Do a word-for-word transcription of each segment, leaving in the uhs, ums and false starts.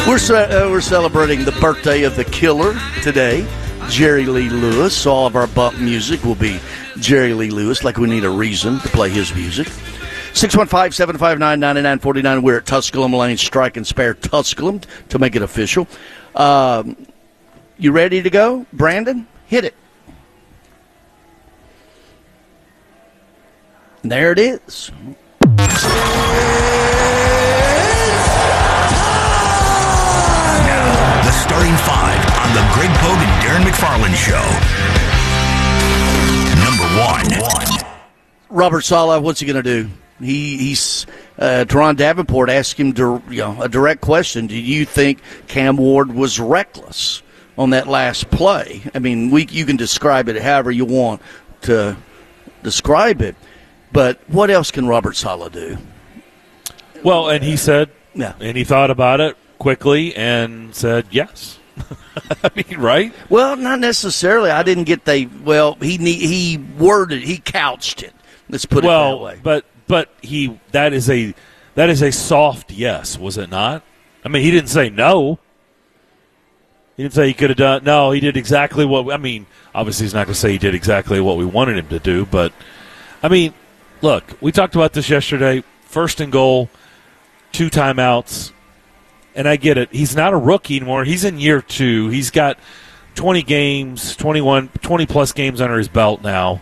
We're uh, we're celebrating the birthday of the killer today, Jerry Lee Lewis. So all of our bump music will be Jerry Lee Lewis, like we need a reason to play his music. six one five, seven five nine, nine nine four nine. We're at Tusculum Lane, Strike and Spare Tusculum to make it official. Um, you ready to go, Brandon? Hit it. And there it is. The starting five on the Greg Pogue and Darren McFarland Show. Number one. Robert Saleh, what's he going to do? He he's uh, Teron Davenport asked him to, you know, a direct question. Do you think Cam Ward was reckless on that last play? I mean, we you can describe it however you want to describe it, but what else can Robert Saleh do? Well, and he said, yeah, and he thought about it quickly and said yes. I mean, right? Well, not necessarily. I didn't get the well. He he worded, he couched it. Let's put it well, that way. But but he that is a that is a soft yes, was it not? I mean, he didn't say no. He didn't say he could have done. No, he did exactly what. I mean, obviously, he's not going to say he did exactly what we wanted him to do. But I mean, look, we talked about this yesterday. First and goal, two timeouts. And I get it. He's not a rookie anymore. He's in year two. He's got twenty games, twenty-one, twenty-plus games under his belt now.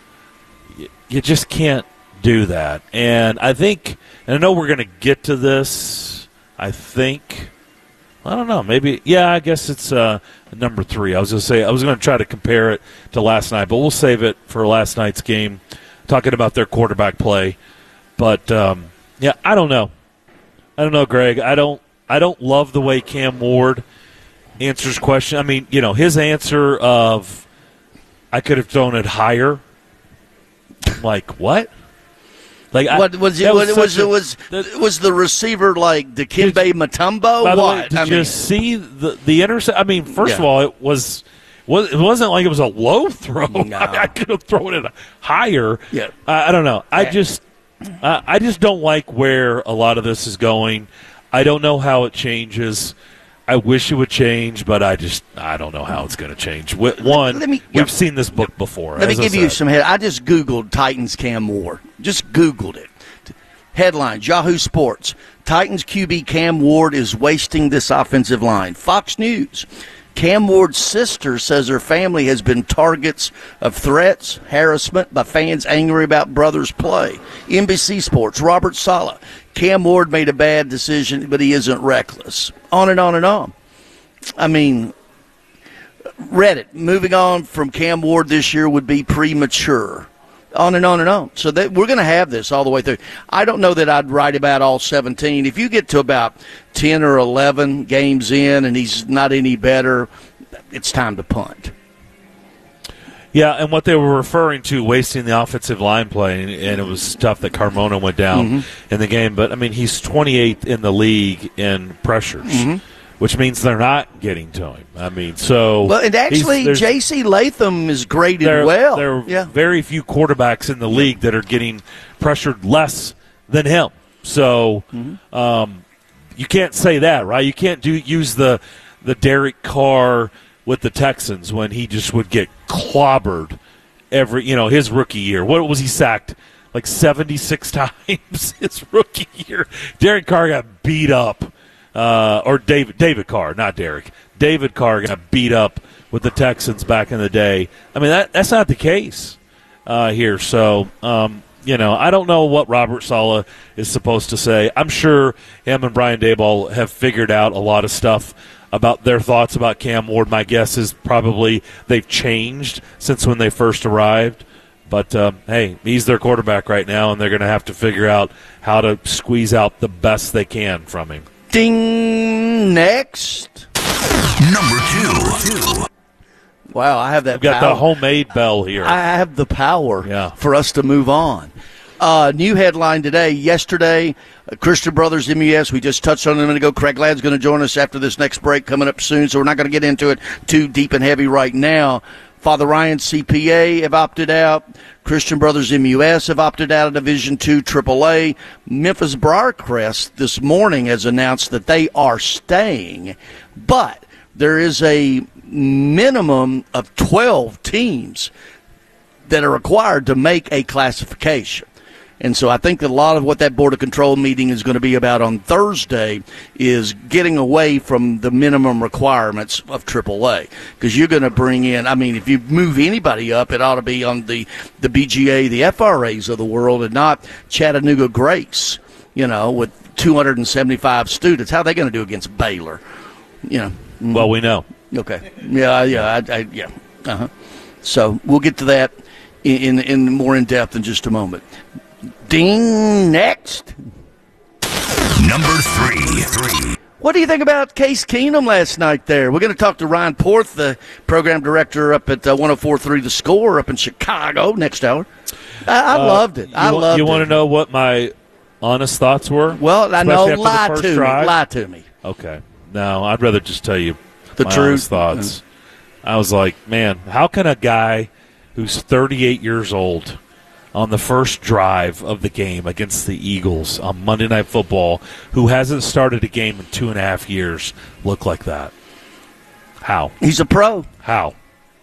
You just can't do that. And I think, and I know we're going to get to this, I think, I don't know, maybe, yeah, I guess it's uh, number three. I was going to say, I was going to try to compare it to last night, but we'll save it for last night's game, talking about their quarterback play. But, um, yeah, I don't know. I don't know, Greg. I don't. I don't love the way Cam Ward answers question. I mean, you know, his answer of I could have thrown it higher. I'm like, what? Like, what I, was it? Was, was, a, was, was was the receiver like Dikembe Mutombo? By the what? way, did I you mean, see the the intercept? I mean, first yeah. of all, it was. Was, it wasn't like it was a low throw. No. I, mean, I could have thrown it higher. Yeah. I, I don't know. I just, uh, I just don't like where a lot of this is going. I don't know how it changes. I wish it would change, but I just I don't know how it's going to change. One, let me, we've yeah. seen this book before. Let me as I give you said. some head. I just Googled Titans Cam Ward. Just Googled it. Headline, Yahoo Sports. Titans Q B Cam Ward is wasting this offensive line. Fox News. Cam Ward's sister says her family has been targets of threats, harassment by fans angry about brother's play. N B C Sports, Robert Saleh. Cam Ward made a bad decision, but he isn't reckless. On and on and on. I mean, Reddit, moving on from Cam Ward this year would be premature. On and on and on. So that we're going to have this all the way through. I don't know that I'd write about all seventeen. If you get to about ten or eleven games in and he's not any better, it's time to punt. Yeah, and what they were referring to, wasting the offensive line play, and, and it was stuff that Carmona went down mm-hmm. in the game. But, I mean, he's twenty-eighth in the league in pressures. Mm-hmm. Which means they're not getting to him. I mean, so. Well, and actually, J C Latham is graded there, well. There are yeah. very few quarterbacks in the league that are getting pressured less than him. So, mm-hmm. um, you can't say that, right? You can't do use the the Derek Carr with the Texans when he just would get clobbered every, you know, his rookie year. What was he sacked? Like seventy-six times his rookie year. Derek Carr got beat up. Uh, or David David Carr, not Derek. David Carr got beat up with the Texans back in the day. I mean, that that's not the case uh, here. So, um, you know, I don't know what Robert Saleh is supposed to say. I'm sure him and Brian Daboll have figured out a lot of stuff about their thoughts about Cam Ward. My guess is probably they've changed since when they first arrived. But, um, hey, he's their quarterback right now, and they're going to have to figure out how to squeeze out the best they can from him. Ding! Next. Number two. Wow, I have that We've got power. the homemade bell here. I have the power yeah. for us to move on. Uh, new headline today. Yesterday, uh, Christian Brothers M U S, we just touched on it a minute ago. Craig Ladd's going to join us after this next break coming up soon, so we're not going to get into it too deep and heavy right now. Father Ryan C P A have opted out. Christian Brothers M U S have opted out of Division two triple A. Memphis Briarcrest this morning has announced that they are staying, but there is a minimum of twelve teams that are required to make a classification. And so I think that a lot of what that Board of Control meeting is going to be about on Thursday is getting away from the minimum requirements of triple A. Because you're going to bring in, I mean, if you move anybody up, it ought to be on the, the B G A, the F R As of the world, and not Chattanooga Grace, you know, with two hundred seventy-five students. How are they going to do against Baylor? You know. Well, we know. Okay. Yeah, yeah, I, I, yeah. Uh-huh. So we'll get to that in, in, in more in depth in just a moment. Ding, next. Number three. three. What do you think about Case Keenum last night there? We're going to talk to Ryan Porth, the program director up at uh, one oh four point three The Score up in Chicago next hour. I, I uh, loved it. I you, loved you it. You want to know what my honest thoughts were? Well, I know. Lie to me. Drive? Lie to me. Okay. No, I'd rather just tell you the my truth. honest thoughts. Mm-hmm. I was like, man, how can a guy who's thirty-eight years old on the first drive of the game against the Eagles on Monday Night Football, who hasn't started a game in two and a half years, look like that? How? He's a pro. How?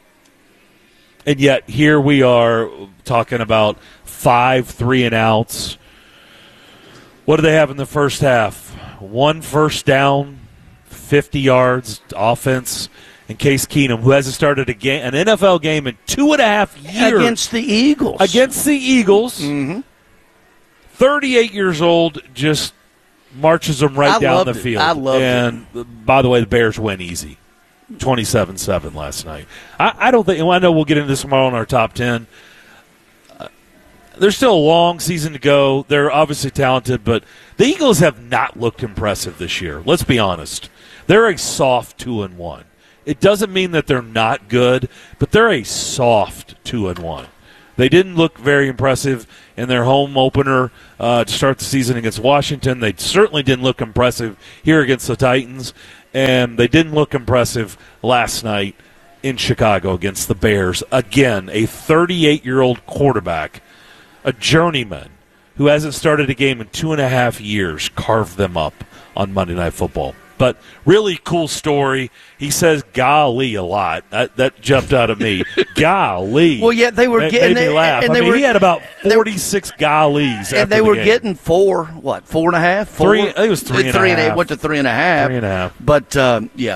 And yet here we are talking about five three and outs. What do they have in the first half? One first down, fifty yards offense. And Case Keenum, who hasn't started a game, an N F L game in two and a half years. Against the Eagles. Against the Eagles. Mm-hmm. thirty-eight years old, just marches them right I down the it. field. I loved and, it. And, by the way, the Bears win easy. twenty-seven seven last night. I, I don't think, well, I know we'll get into this tomorrow in our top ten. Uh, there's still a long season to go. They're obviously talented, but the Eagles have not looked impressive this year. Let's be honest. They're a soft two and one. It doesn't mean that they're not good, but they're a soft two and one. They didn't look very impressive in their home opener uh, to start the season against Washington. They certainly didn't look impressive here against the Titans, and they didn't look impressive last night in Chicago against the Bears. Again, a thirty-eight-year-old quarterback, a journeyman who hasn't started a game in two and a half years, carved them up on Monday Night Football. But really cool story. He says "golly" a lot. That, that jumped out of me. Golly. Well, yeah, they were made, getting. Made me laugh. And I they mean, were, he had about forty-six gollies, and they the were game. getting four. What? Four and a half. Four? Three. I think it was three and three a and half. A, went to three and a half. Three and a half. But um, yeah.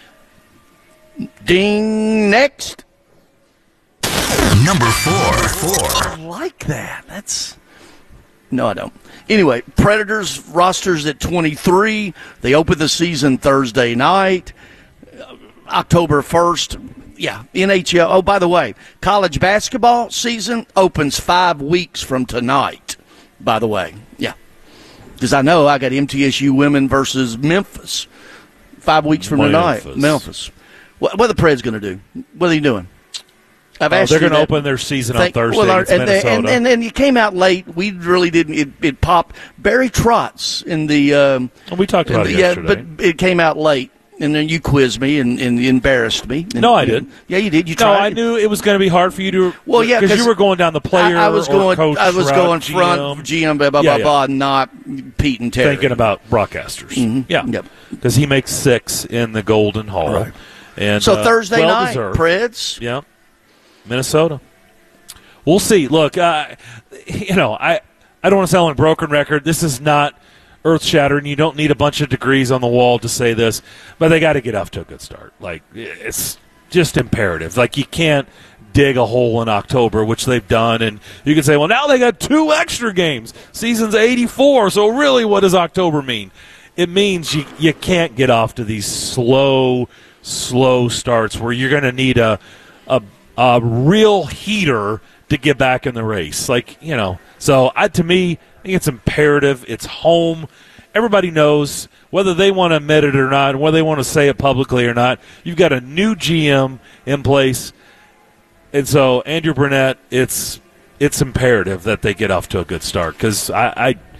Ding. Next. Number four. Four. I like that. That's. No, I don't. Anyway, Predators rosters at twenty-three. They open the season Thursday night, October first. Yeah, N H L. Oh, by the way, college basketball season opens five weeks from tonight, by the way. Yeah, because I know I got M T S U women versus Memphis five weeks from Memphis. tonight. Memphis. What, what are the Preds going to do? What are they doing? I've Oh, asked they're you going to that. open their season Thank- on Thursday well, against and, they, Minnesota. and, and, and you came out late. We really didn't. It, it popped. Barry Trotz in the. Um, we talked about in it the- yeah, yesterday. but it came out late, and then you quizzed me and, and embarrassed me. And, No, I did. Yeah, you did. You no, tried. I knew it was going to be hard for you to. Well, yeah, because 'cause you were going down the player. I, I was or going. coach I was route, going G M, front G M, blah blah Yeah, blah, yeah. blah, not Pete and Terry. thinking about broadcasters. Mhm. Yeah, Yep. because he makes six in the Golden Hall. Right. And So uh, Thursday well night, deserved. Preds. Yeah, Minnesota. We'll see. Look, uh, you know, I I don't want to sound like a broken record. This is not earth shattering. You don't need a bunch of degrees on the wall to say this, but they got to get off to a good start. Like, it's just imperative. Like, you can't dig a hole in October, which they've done, and you can say, well, now they got two extra games. Season's eighty-four, so really what does October mean? It means you, you can't get off to these slow, slow starts where you're going to need a, a a real heater to get back in the race. Like, you know, so I, to me, I think it's imperative. It's home. Everybody knows, whether they want to admit it or not, whether they want to say it publicly or not, you've got a new G M in place. And so, Andrew Burnett, it's it's imperative that they get off to a good start because I, I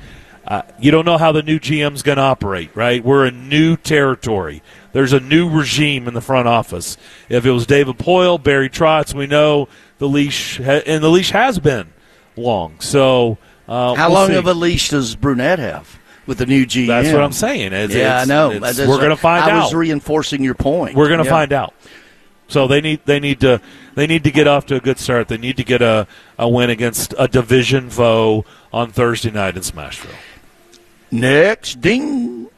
Uh, you don't know how the new G M's going to operate, right? We're in new territory. There's a new regime in the front office. If it was David Poyle, Barry Trotz, we know the leash, ha- and the leash has been long. So uh, how we'll long see. of a leash does Brunette have with the new G M? That's what I'm saying. It's, yeah, it's, I know. It's, we're going to find I out. I was reinforcing your point. We're going to yeah. find out. So they need they need to they need to get off to a good start. They need to get a, a win against a division foe on Thursday night in Smashville. Next, ding.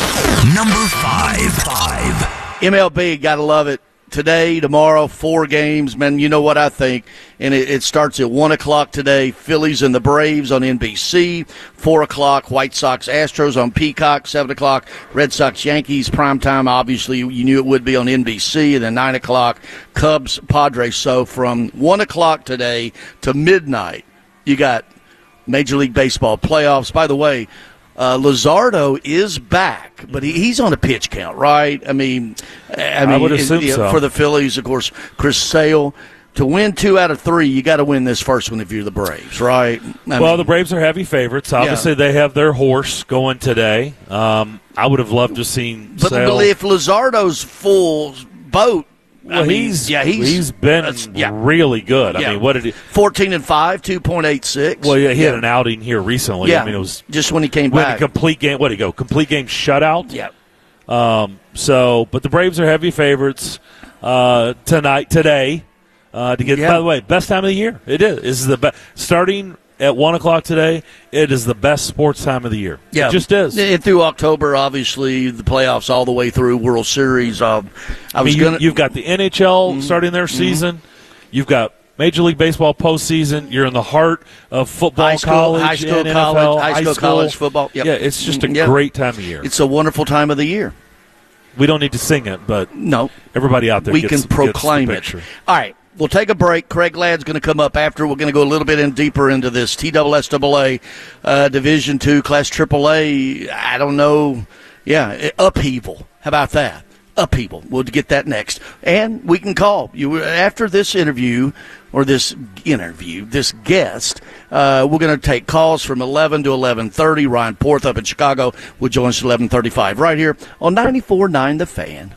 Number five. Five. M L B, gotta love it. Today, tomorrow, four games. Man, you know what I think. And it, it starts at one o'clock today. Phillies and the Braves on N B C. four o'clock, White Sox Astros on Peacock. seven o'clock, Red Sox Yankees. Primetime, obviously, you knew it would be on N B C. And then nine o'clock, Cubs Padres. So from one o'clock today to midnight, you got Major League Baseball playoffs. By the way, Uh, Luzardo is back, but he, he's on a pitch count, right? I mean, I, mean, I would assume it, so. For the Phillies, of course, Chris Sale. To win two out of three, you got to win this first one if you're the Braves, right? I well, mean, the Braves are heavy favorites. Obviously, yeah. they have their horse going today. Um, I would have loved to have seen but, Sale. but if Luzardo's full boat, Well, I mean, he's yeah, he's he's been yeah. really good. I Yeah. mean, what did he? Fourteen and five, two point eight six. Well, yeah, he yeah. had an outing here recently. Yeah, I mean, it was just when he came when back. a complete game. What did he go? Complete game shutout. Yeah. Um. So, but the Braves are heavy favorites uh, tonight, today, uh, to get. Yeah. By the way, best time of the year. It is. This is the best. Starting at one o'clock today, it is the best sports time of the year. Yeah, It just is. And through October, obviously, the playoffs all the way through World Series. Uh, I I was mean, going you, you've got the N H L Mm-hmm. starting their season. You've got Major League Baseball postseason. You're in the heart of football, High school- college, high school, and N F L, college- high school, college football. Yep. Yeah, it's just a Yep. great time of year. It's a wonderful time of the year. We don't need to sing it, but No, everybody out there we gets, can proclaim gets the it. picture. All right, we'll take a break. Craig Ladd's going to come up after. We're going to go a little bit in deeper into this T S S A A uh, Division Two Class Triple A. I don't know. Yeah, upheaval. How about that? Upheaval. We'll get that next, and we can call you after this interview or this interview. This guest. Uh, we're going to take calls from eleven to eleven thirty. Ryan Porth up in Chicago will join us at eleven thirty-five right here on ninety-four point nine The Fan.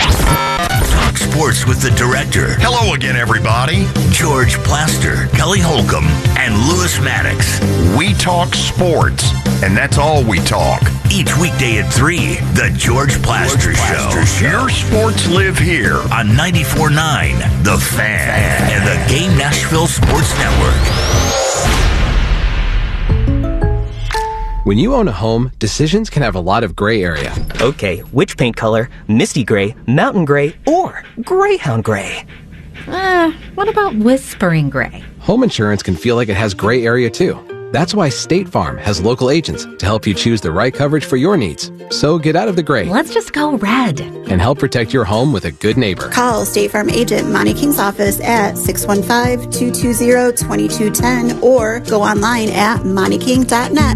Talk sports with the director. Hello again, everybody. George Plaster, Kelly Holcomb, and Lewis Maddox. We talk sports, and that's all we talk. Each weekday at three, The George Plaster, Plaster Show. Your sports live here. On ninety-four point nine The Fan and the Game Nashville Sports Network. When you own a home, decisions can have a lot of gray area. Okay, which paint color? Misty gray, mountain gray, or greyhound gray? Uh, what about whispering gray? Home insurance can feel like it has gray area too. That's why State Farm has local agents to help you choose the right coverage for your needs. So get out of the gray Let's just go red. and help protect your home with a good neighbor. Call State Farm agent Monty King's office at six one five, two two zero, two two one zero or go online at monty king dot net.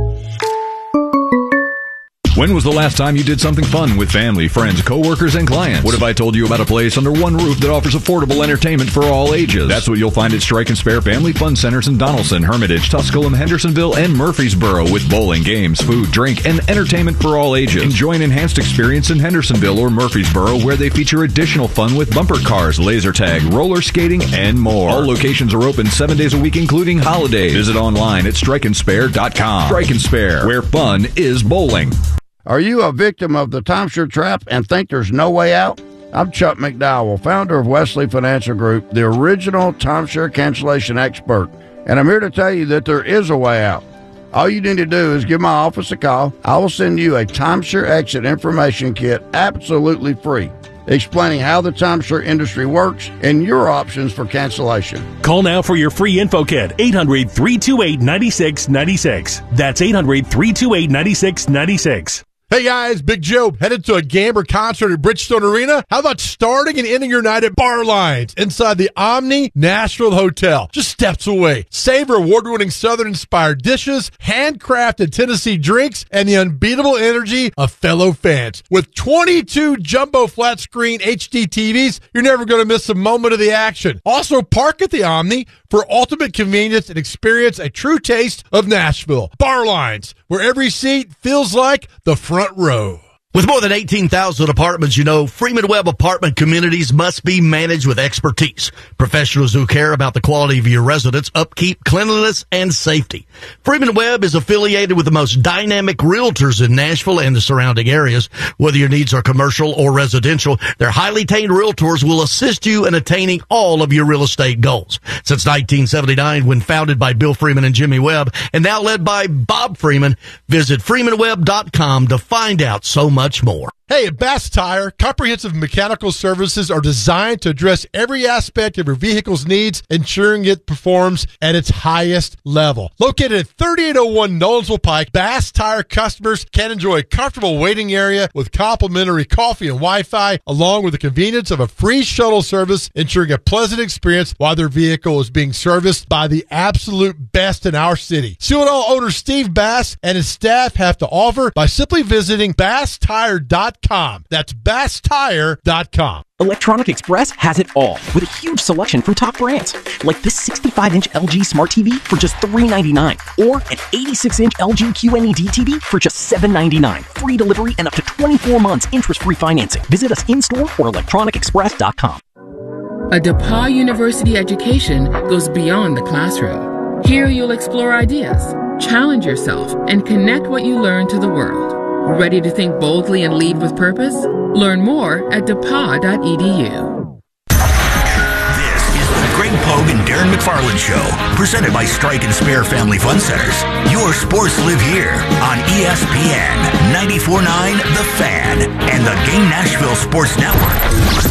When was the last time you did something fun with family, friends, coworkers, and clients? What if I told you about a place under one roof that offers affordable entertainment for all ages? That's what you'll find at Strike and Spare Family Fun Centers in Donaldson, Hermitage, Tusculum, Hendersonville, and Murfreesboro with bowling, games, food, drink, and entertainment for all ages. Enjoy an enhanced experience in Hendersonville or Murfreesboro where they feature additional fun with bumper cars, laser tag, roller skating, and more. All locations are open seven days a week, including holidays. Visit online at strike and spare dot com. Strike and Spare, where fun is bowling. Are you a victim of the timeshare trap and think there's no way out? I'm Chuck McDowell, founder of Wesley Financial Group, the original timeshare cancellation expert, and I'm here to tell you that there is a way out. All you need to do is give my office a call. I will send you a timeshare exit information kit absolutely free, explaining how the timeshare industry works and your options for cancellation. Call now for your free info kit, eight hundred, three two eight, nine six nine six. That's eight hundred, three two eight, nine six nine six. Hey guys, Big Joe, headed to a game or concert at Bridgestone Arena? How about starting and ending your night at Bar Lines inside the Omni Nashville Hotel, just steps away? Savor award-winning Southern-inspired dishes, handcrafted Tennessee drinks, and the unbeatable energy of fellow fans. With twenty-two jumbo flat-screen H D T Vs, you're never going to miss a moment of the action. Also, park at the Omni, for ultimate convenience and experience a true taste of Nashville. Bar Lines, where every seat feels like the front row. With more than eighteen thousand apartments, you know, Freeman Webb apartment communities must be managed with expertise. Professionals who care about the quality of your residence, upkeep, cleanliness, and safety. Freeman Webb is affiliated with the most dynamic realtors in Nashville and the surrounding areas. Whether your needs are commercial or residential, their highly trained realtors will assist you in attaining all of your real estate goals. Since nineteen seventy-nine, when founded by Bill Freeman and Jimmy Webb, and now led by Bob Freeman, visit freeman webb dot com to find out so much more. Hey, at Bass Tire, comprehensive mechanical services are designed to address every aspect of your vehicle's needs, ensuring it performs at its highest level. Located at thirty-eight oh one Nolensville Pike, Bass Tire customers can enjoy a comfortable waiting area with complimentary coffee and Wi-Fi, along with the convenience of a free shuttle service, ensuring a pleasant experience while their vehicle is being serviced by the absolute best in our city. See what all owner Steve Bass and his staff have to offer by simply visiting bass tire dot com. That's bass tire dot com. Electronic Express has it all, with a huge selection from top brands, like this sixty-five inch L G Smart T V for just three ninety-nine, or an eighty-six inch L G Q N E D T V for just seven ninety-nine. Free delivery and up to twenty-four months interest-free financing. Visit us in-store or electronic express dot com. A DePauw University education goes beyond the classroom. Here you'll explore ideas, challenge yourself, and connect what you learn to the world. Ready to think boldly and lead with purpose? Learn more at depaw dot e d u. This is the Greg Pogue and Darren McFarland Show, presented by Strike and Spare Family Fun Centers. Your sports live here on E S P N ninety-four point nine The Fan and the Game Nashville Sports Network.